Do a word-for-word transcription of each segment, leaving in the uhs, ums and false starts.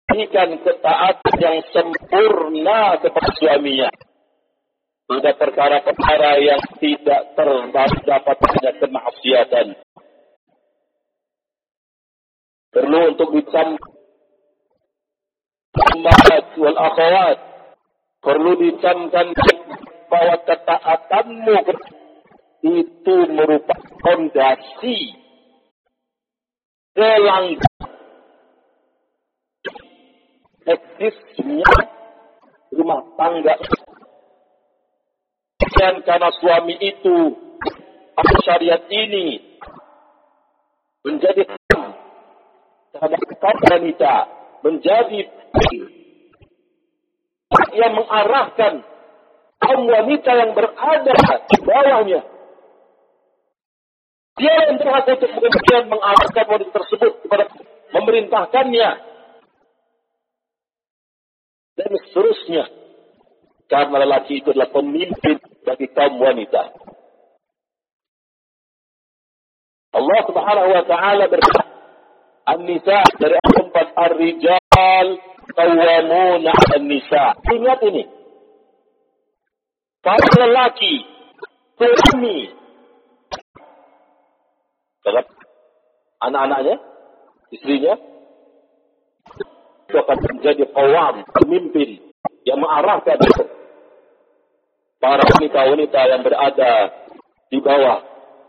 memberikan ketaatan yang sempurna kepada suaminya pada perkara-perkara yang tidak terdapat banyak kemaksiatan. Perlu untuk dicampur ummahat wal akhawat, perlu dicamkan bahwa ketaatanmu itu merupakan fondasi kelangsungan eksisnya rumah tangga. Dan karena suami itu syariat ini menjadi terhadap kaum wanita, menjadi yang mengarahkan kaum wanita yang berada di bawahnya. Dia yang berhak untuk kemudian mengarahkan wanita tersebut kepada memerintahkannya dan seterusnya. Karena lelaki itu adalah pemimpin bagi kaum wanita. Allah Subhanahu wa taala berkata, An-Nisa dari ayat empat, Ar-Rijal qawwamuna 'alan nisa. Ingat ini. Para lelaki, suami, terhadap anak-anaknya, istrinya, itu akan menjadi qawwam, pemimpin yang mengarahkan para wanita-wanita yang berada di bawah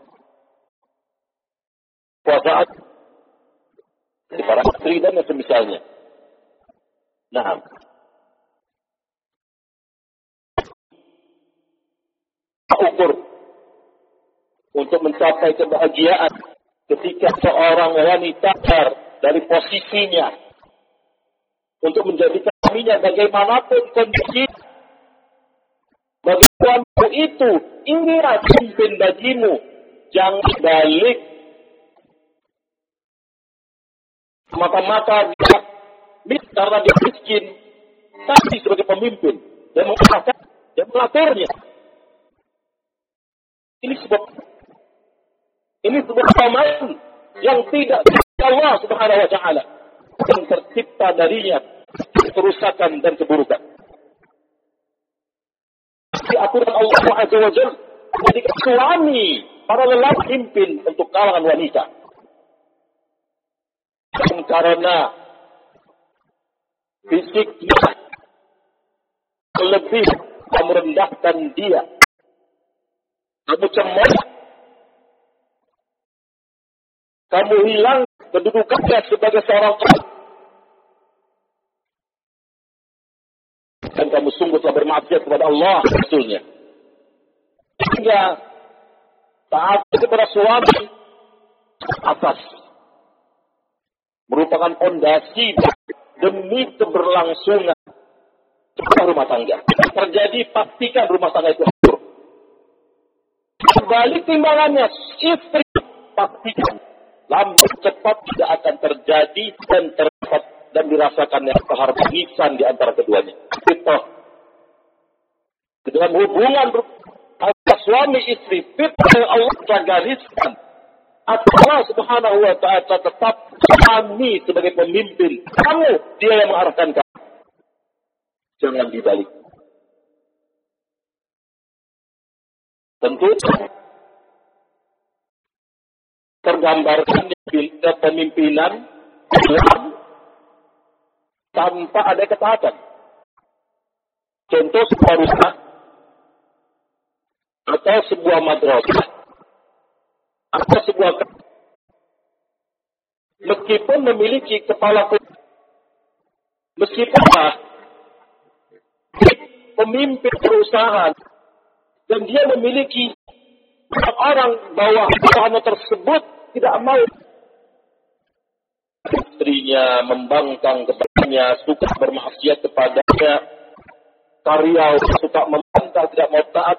kuasaan di para istri dan yang semisalnya. Nah, ukur untuk mencapai kebahagiaan ketika seorang wanita dari posisinya untuk menjadikan suaminya bagaimanapun kondisi, bagi suamimu itu inilah pemimpin bagimu. Jangan balik mata-mata dia karena dia miskin, tapi sebagai pemimpin dan mengarahkan dan mengaturnya. Ini sebuah ini sebuah pemain yang tidak Allah Subhanahu wa taala, yang tercipta darinya kerusakan dan keburukan. Di aturan Allah Azza wa Jalla, ketika suami para lelaki pimpin untuk kalangan wanita. Dan karena fisiknya lebih merendahkan dia, kamu cemas, kamu hilang kedudukannya sebagai seorang orang, dan kamu sungguh telah bermaksiat kepada Allah Rasulnya. Sehingga taat kepada suami atas merupakan fondasi demi keberlangsungan rumah tangga. Terjadi, pastikan rumah tangga itu hancur. Sebalik timbangannya, istri pastikan lambat cepat tidak akan terjadi dan terdapat dan dirasakan yang keharmonisan di antara keduanya. Itu dalam hubungan antara suami istri, fitrah yang Allah gariskan, Allah Subhanahu wa taala tetap kami sebagai pemimpin, kamu dia yang mengarahkan kamu. Jangan dibalik. Tentu tergambarkan di kepemimpinan tanpa ada ketaatan. Contoh sebuah rumah atau sebuah madrasah atau sebuah, meskipun memiliki kepala, meskipun pemimpin perusahaan dan dia memiliki orang bawah bawahannya tersebut tidak mau, istrinya membangkang kepadanya, suka bermaksiat kepadanya, karyawan suka membantah, tidak mau taat.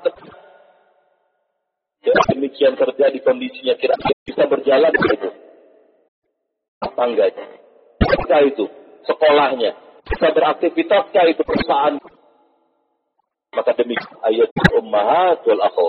Ya, demikian terjadi kondisinya, kira-kira bisa berjalan begitu tangganya, bisa itu sekolahnya, bisa beraktivitas itu perusahaan. Maka demikian ayat ummahat wal akhawat.